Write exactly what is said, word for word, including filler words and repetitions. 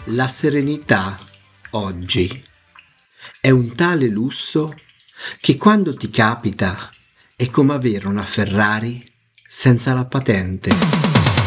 La serenità oggi è un tale lusso che quando ti capita è come avere una Ferrari senza la patente.